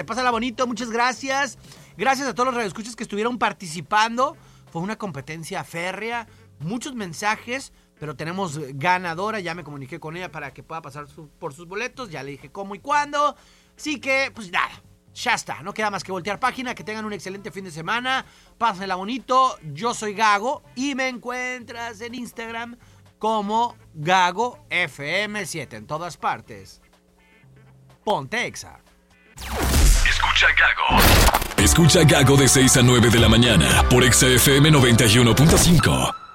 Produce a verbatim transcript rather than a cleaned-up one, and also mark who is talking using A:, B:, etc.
A: Pásala bonito, muchas gracias. Gracias a todos los radioescuchas que estuvieron participando. Fue una competencia férrea, muchos mensajes, pero tenemos ganadora. Ya me comuniqué con ella para que pueda pasar su, por sus boletos. Ya le dije cómo y cuándo. Así que, pues nada, ya está. No queda más que voltear página. Que tengan un excelente fin de semana. Pásenla bonito. Yo soy Gago y me encuentras en Instagram como Gago F M siete en todas partes. Ponte Exa.
B: Escucha Gago. Escucha Gago de seis a nueve de la mañana por Exa F M noventa y uno punto cinco.